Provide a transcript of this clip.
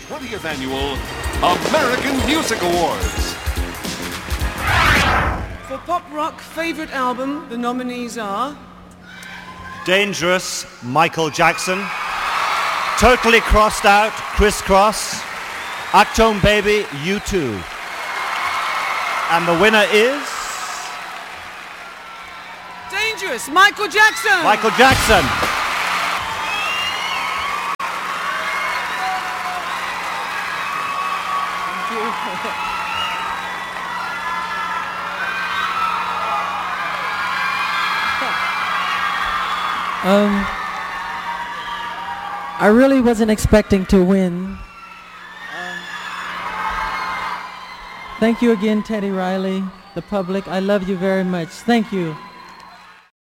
20th Annual American Music Awards. For Pop Rock Favorite Album, the nominees are Dangerous, Michael Jackson. Totally Crossed Out, Criss Cross. Achtung Baby, U2. And the winner is... Dangerous, Michael Jackson! Michael Jackson. I really wasn't expecting to win. Thank you again, Teddy Riley, the public. I love you very much. Thank you.